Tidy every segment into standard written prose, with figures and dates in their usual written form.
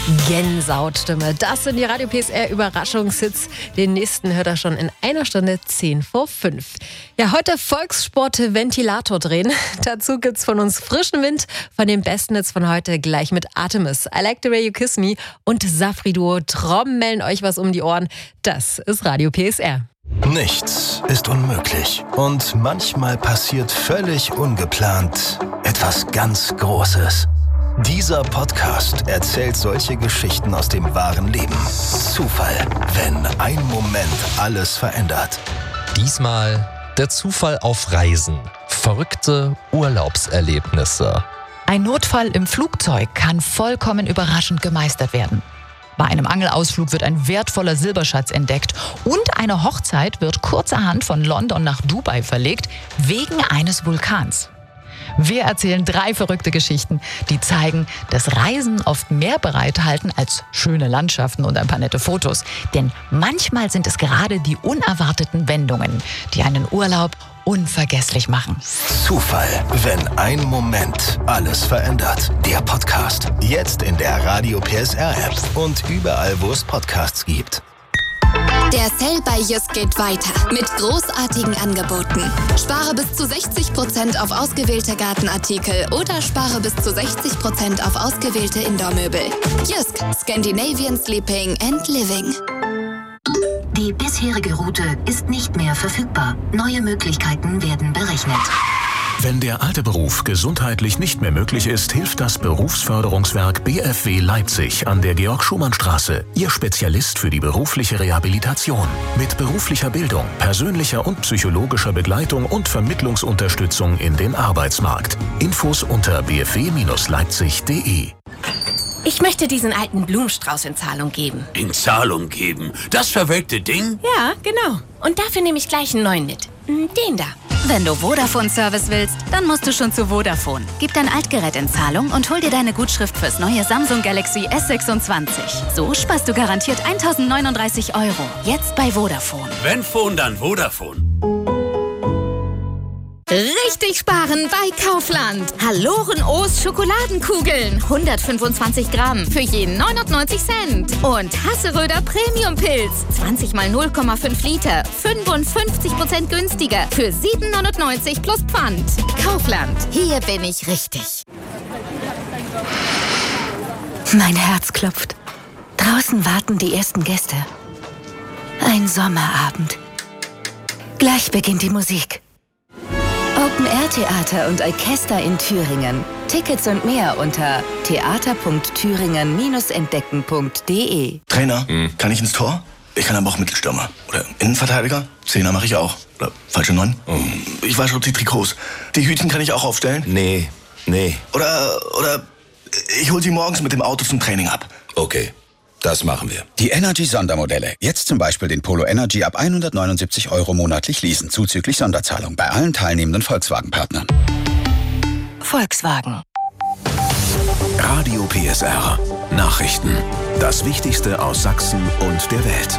Gänsehautstimme. Das sind die Radio PSR Überraschungshits. Den nächsten hört er schon in einer Stunde 10:05. Ja, heute Volkssport-Ventilator drehen. Dazu gibt's von uns frischen Wind von den besten Hits von heute gleich mit Artemis, I Like the Way You Kiss Me und Safri Duo trommeln euch was um die Ohren. Das ist Radio PSR. Nichts ist unmöglich. Und manchmal passiert völlig ungeplant etwas ganz Großes. Dieser Podcast erzählt solche Geschichten aus dem wahren Leben. Zufall, wenn ein Moment alles verändert. Diesmal der Zufall auf Reisen. Verrückte Urlaubserlebnisse. Ein Notfall im Flugzeug kann vollkommen überraschend gemeistert werden. Bei einem Angelausflug wird ein wertvoller Silberschatz entdeckt und eine Hochzeit wird kurzerhand von London nach Dubai verlegt, wegen eines Vulkans. Wir erzählen 3 verrückte Geschichten, die zeigen, dass Reisen oft mehr bereithalten als schöne Landschaften und ein paar nette Fotos. Denn manchmal sind es gerade die unerwarteten Wendungen, die einen Urlaub unvergesslich machen. Zufall, wenn ein Moment alles verändert. Der Podcast. Jetzt in der Radio PSR App und überall, wo es Podcasts gibt. Der Sale bei Jysk geht weiter mit großartigen Angeboten. Spare bis zu 60% auf ausgewählte Gartenartikel oder spare bis zu 60% auf ausgewählte Indoor-Möbel. Jysk, Scandinavian Sleeping and Living. Die bisherige Route ist nicht mehr verfügbar. Neue Möglichkeiten werden berechnet. Wenn der alte Beruf gesundheitlich nicht mehr möglich ist, hilft das Berufsförderungswerk BFW Leipzig an der Georg-Schumann-Straße. Ihr Spezialist für die berufliche Rehabilitation. Mit beruflicher Bildung, persönlicher und psychologischer Begleitung und Vermittlungsunterstützung in den Arbeitsmarkt. Infos unter bfw-leipzig.de. Ich möchte diesen alten Blumenstrauß in Zahlung geben. In Zahlung geben? Das verwelkte Ding? Ja, genau. Und dafür nehme ich gleich einen neuen mit. Den da. Wenn du Vodafone-Service willst, dann musst du schon zu Vodafone. Gib dein Altgerät in Zahlung und hol dir deine Gutschrift fürs neue Samsung Galaxy S26. So sparst du garantiert 1.039 €. Jetzt bei Vodafone. Wenn Phone, dann Vodafone. Richtig sparen bei Kaufland. Haloren O's Schokoladenkugeln. 125 Gramm für jeden 99 Cent. Und Hasseröder Premium-Pilz. 20 mal 0,5 Liter. 55% günstiger. Für 7,99 plus Pfand. Kaufland. Hier bin ich richtig. Mein Herz klopft. Draußen warten die ersten Gäste. Ein Sommerabend. Gleich beginnt die Musik. Open-Air-Theater und Orchester in Thüringen. Tickets und mehr unter theater.thüringen-entdecken.de. Trainer, kann ich ins Tor? Ich kann aber auch Mittelstürmer. Oder Innenverteidiger? Zehner mache ich auch. Oder falsche 9? Ich wasche auch die Trikots. Die Hütchen kann ich auch aufstellen? Nee. Oder ich hol sie morgens mit dem Auto zum Training ab. Okay, das machen wir. Die Energy-Sondermodelle. Jetzt zum Beispiel den Polo Energy ab 179 € monatlich leasen, zuzüglich Sonderzahlung bei allen teilnehmenden Volkswagen-Partnern. Volkswagen. Radio PSR. Nachrichten. Das Wichtigste aus Sachsen und der Welt.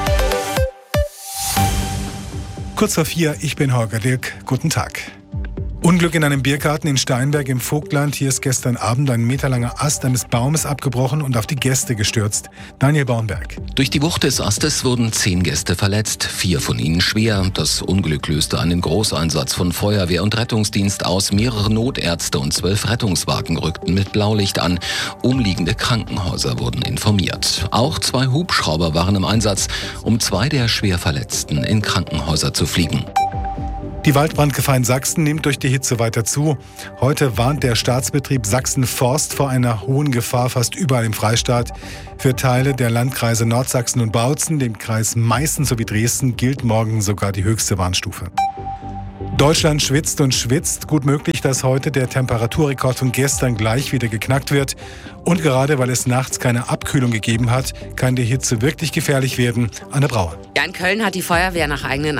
Kurz vor 4, ich bin Holger Dilk. Guten Tag. Unglück in einem Biergarten in Steinberg im Vogtland. Hier ist gestern Abend ein meterlanger Ast eines Baumes abgebrochen und auf die Gäste gestürzt. Daniel Baumberg. Durch die Wucht des Astes wurden 10 Gäste verletzt, 4 von ihnen schwer. Das Unglück löste einen Großeinsatz von Feuerwehr und Rettungsdienst aus. Mehrere Notärzte und 12 Rettungswagen rückten mit Blaulicht an. Umliegende Krankenhäuser wurden informiert. Auch 2 Hubschrauber waren im Einsatz, um 2 der Schwerverletzten in Krankenhäuser zu fliegen. Die Waldbrandgefahr in Sachsen nimmt durch die Hitze weiter zu. Heute warnt der Staatsbetrieb Sachsen Forst vor einer hohen Gefahr fast überall im Freistaat. Für Teile der Landkreise Nordsachsen und Bautzen, dem Kreis Meißen sowie Dresden gilt morgen sogar die höchste Warnstufe. Deutschland schwitzt und schwitzt. Gut möglich, dass heute der Temperaturrekord von gestern gleich wieder geknackt wird. Und gerade weil es nachts keine Abkühlung gegeben hat, kann die Hitze wirklich gefährlich werden. Anne Brauer. Ja, in Köln hat die Feuerwehr nach eigenen